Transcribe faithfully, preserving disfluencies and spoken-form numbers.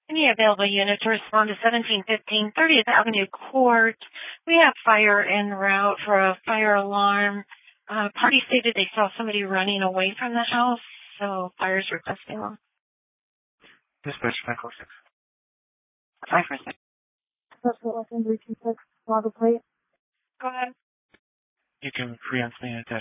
Any available unit to respond to seventeen fifteen thirtieth Avenue Court. We have fire en route for a fire alarm. Uh, party stated they saw somebody running away from the house, so fire's requesting them. Dispatch five four six. five four six. Suspect left in three two six, log a plate. Go ahead. You can preempt me at